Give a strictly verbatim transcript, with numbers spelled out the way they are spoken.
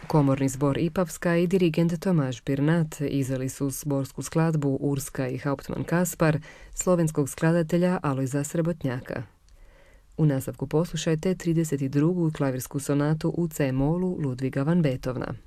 Komorni zbor Ipavska i dirigent Tomaž Pirnat izveli su zborsku skladbu Urska i Hauptmann Kaspar slovenskog skladatelja Alojza Srebotnjaka. U nastavku poslušajte trideset drugu klavirsku sonatu u C molu Ludviga van Beethovna.